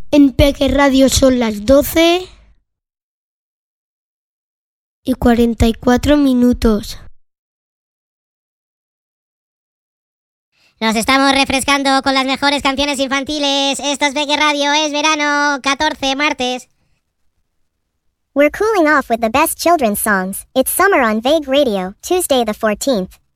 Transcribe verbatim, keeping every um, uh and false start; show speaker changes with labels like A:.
A: En Peque Radio son las doce y cuarenta y cuatro minutos.
B: Nos estamos refrescando con las mejores canciones infantiles. Esto es Peque Radio, es verano, catorce, martes.
C: We're cooling off with the best children's songs. It's summer on Vague Radio, Tuesday the fourteenth.